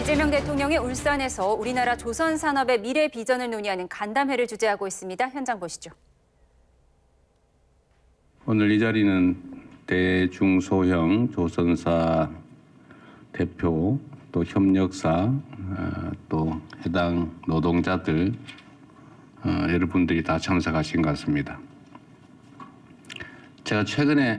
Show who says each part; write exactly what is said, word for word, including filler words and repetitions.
Speaker 1: 이재명 대통령이 울산에서 우리나라 조선산업의 미래 비전을 논의하는 간담회를 주재하고 있습니다. 현장 보시죠.
Speaker 2: 오늘 이 자리는 대중소형 조선사 대표, 또 협력사, 또 해당 노동자들 여러분들이 다 참석하신 것 같습니다. 제가 최근에